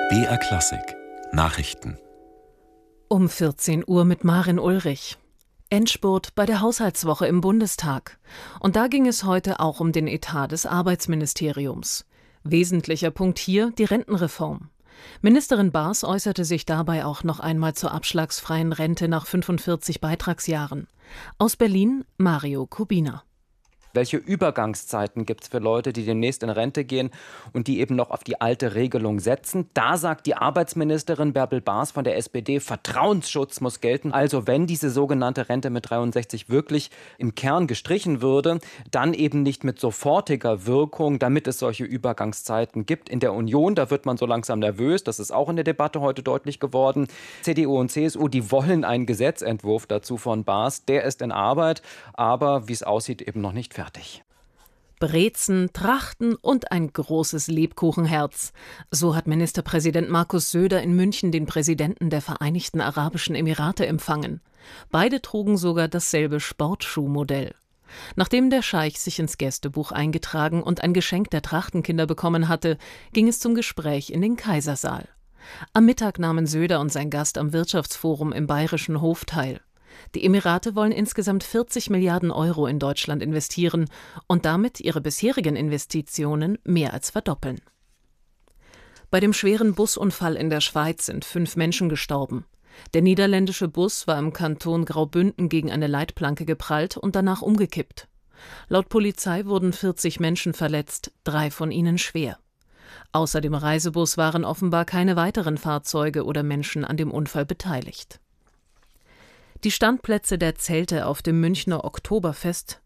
BR Klassik Nachrichten Um 14 Uhr mit Marin Ulrich. Endspurt bei der Haushaltswoche im Bundestag. Und da ging es heute auch um den Etat des Arbeitsministeriums. Wesentlicher Punkt hier die Rentenreform. Ministerin Baas äußerte sich dabei auch noch einmal zur abschlagsfreien Rente nach 45 Beitragsjahren. Aus Berlin Mario Kubina. Welche Übergangszeiten gibt es für Leute, die demnächst in Rente gehen und die eben noch auf die alte Regelung setzen? Da sagt die Arbeitsministerin Bärbel Baas von der SPD, Vertrauensschutz muss gelten. Also wenn diese sogenannte Rente mit 63 wirklich im Kern gestrichen würde, dann eben nicht mit sofortiger Wirkung, damit es solche Übergangszeiten gibt. In der Union, da wird man so langsam nervös, das ist auch in der Debatte heute deutlich geworden. CDU und CSU, die wollen einen Gesetzentwurf dazu von Baas, der ist in Arbeit, aber wie es aussieht, eben noch nicht fertig. Brezen, Trachten und ein großes Lebkuchenherz. So hat Ministerpräsident Markus Söder in München den Präsidenten der Vereinigten Arabischen Emirate empfangen. Beide trugen sogar dasselbe Sportschuhmodell. Nachdem der Scheich sich ins Gästebuch eingetragen und ein Geschenk der Trachtenkinder bekommen hatte, ging es zum Gespräch in den Kaisersaal. Am Mittag nahmen Söder und sein Gast am Wirtschaftsforum im Bayerischen Hof teil. Die Emirate wollen insgesamt 40 Milliarden Euro in Deutschland investieren und damit ihre bisherigen Investitionen mehr als verdoppeln. Bei dem schweren Busunfall in der Schweiz sind 5 Menschen gestorben. Der niederländische Bus war im Kanton Graubünden gegen eine Leitplanke geprallt und danach umgekippt. Laut Polizei wurden 40 Menschen verletzt, 3 von ihnen schwer. Außer dem Reisebus waren offenbar keine weiteren Fahrzeuge oder Menschen an dem Unfall beteiligt. Die Standplätze der Zelte auf dem Münchner Oktoberfest,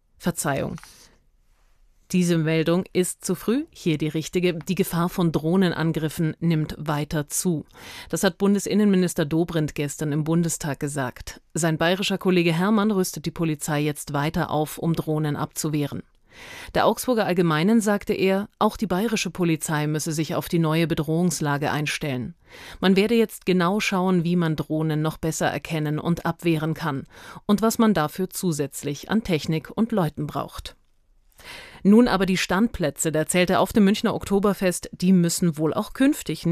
diese Meldung ist zu früh, hier die richtige, die Gefahr von Drohnenangriffen nimmt weiter zu. Das hat Bundesinnenminister Dobrindt gestern im Bundestag gesagt. Sein bayerischer Kollege Hermann rüstet die Polizei jetzt weiter auf, um Drohnen abzuwehren. Der Augsburger Allgemeinen sagte er, auch die bayerische Polizei müsse sich auf die neue Bedrohungslage einstellen. Man werde jetzt genau schauen, wie man Drohnen noch besser erkennen und abwehren kann und was man dafür zusätzlich an Technik und Leuten braucht. Nun aber die Standplätze der Zelte auf dem Münchner Oktoberfest, die müssen wohl auch künftig